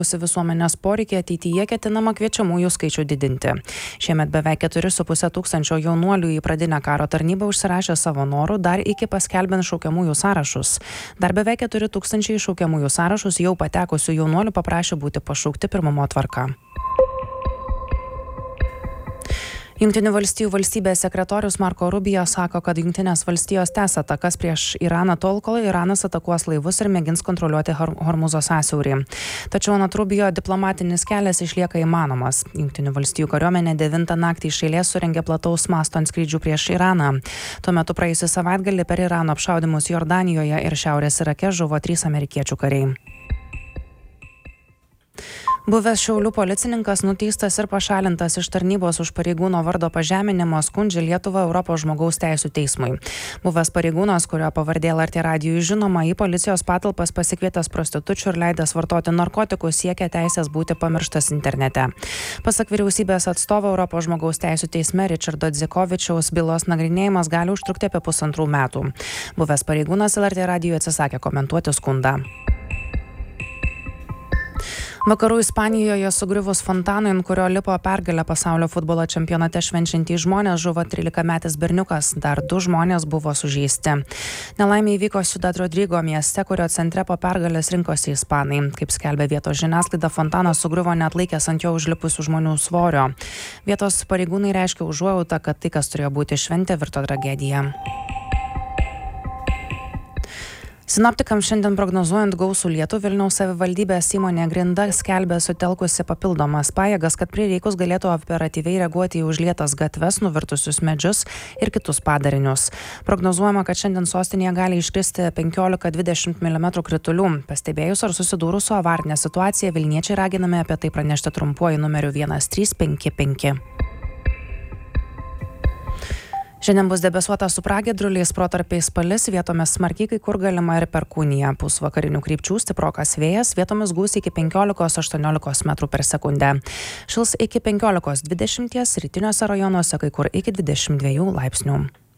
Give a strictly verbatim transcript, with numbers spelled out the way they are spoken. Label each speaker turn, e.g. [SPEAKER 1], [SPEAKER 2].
[SPEAKER 1] Visuomenės poreikį ateityje ketinama kviečiamųjų skaičių didinti. Šiemet beveik keturi su puse tūkstančio jaunuolių į pradinę karo tarnybą užsirašė savo norų dar iki paskelbiant šaukiamųjų sąrašus. Dar beveik keturi tūkstančiai šaukiamųjų sąrašus jau patekusių jaunuolių paprašė būti pašaukti pirmumo tvarka. Jungtinių valstijų valstybės sekretorius Marko Rubio sako, kad Jungtinės valstijos tęs atakas prieš Iraną tol, kol Iranas atakuos laivus ir mėgins kontroliuoti Hormuzo sąsiaurį. Tačiau anot Rubio diplomatinis kelias išlieka įmanomas. Jungtinių valstijų kariuomenė devintą naktį iš eilės surengė plataus masto antskrydžių prieš Iraną. Tuo metu praėjusį savaitgalį per Irano apšaudymus Jordanijoje ir Šiaurės Irake žuvo trys amerikiečių kariai. Buvęs Šiaulių policininkas nuteistas ir pašalintas iš tarnybos už pareigūno vardo pažeminimo skundžia Lietuvą Europos žmogaus teisių teismui. Buvęs pareigūnas, kurio pavardė L R T radijui žinoma, į policijos patalpas pasikvietęs prostitučių ir leidęs vartoti narkotikus siekia teisės būti pamirštas internete. Pasak vyriausybės atstovo Europos žmogaus teisių teisme Richardo Dzikovičiaus bylos nagrinėjimas gali užtrukti apie pusantrų metų. Buvęs pareigūnas L R T radijui atsisakė komentuoti skundą. Vakarų Ispanijoje sugriuvus fontanui, ant kurio lipo pergalę pasaulio futbolo čempionate švenčiantys žmonės, žuvo trylikametis berniukas, dar du žmonės buvo sužeisti. Nelaimė įvyko Ciudad Rodrigo mieste, kurio centre po pergalės rinkosi ispanai. Kaip skelbia vietos žiniasklaida, fontanas sugriuvo neatlaikęs ant jo užlipusių žmonių svorio. Vietos pareigūnai reiškia užuojautą, kad tai, kas turėjo būti šventė, virto tragedija. Sinoptikams šiandien prognozuojant gausų lietų, Vilniaus savivaldybės įmonė Grinda skelbia sutelkusi papildomas pajėgas, kad prireikus galėtų operatyviai reaguoti į užlietas gatves, nuvirtusius medžius ir kitus padarinius. Prognozuojama, kad šiandien sostinėje gali iškristi penkiolika dvidešimt milimetrų kritulių. Pastebėjus ar susidūrus su avarinė situacija, vilniečiai raginami apie tai pranešti trumpuoju numeriu vienas trys penki penki. Šiandien bus debesuota su pragiedruliais, protarpiais palis, vietomis smarkiai kai kur galima ir perkūnija. Pūs vakarinių krypčių stiprokas vėjas, vietomis gūsiai iki penkiolikos aštuoniolikos metrų per sekundę. Šils iki penkiolikos dvidešimties, rytiniuose rajonuose kai kur iki dvidešimt dviejų laipsnių.